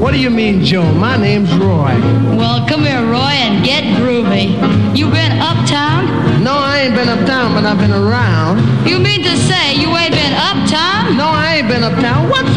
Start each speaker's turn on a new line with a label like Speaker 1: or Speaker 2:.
Speaker 1: What do you mean, Joe? My name's Roy.
Speaker 2: Well, come here, Roy, and get groovy. You been uptown?
Speaker 1: No, I ain't been uptown, but I've been around.
Speaker 2: You mean to say you ain't been uptown?
Speaker 1: No, I ain't been uptown. What's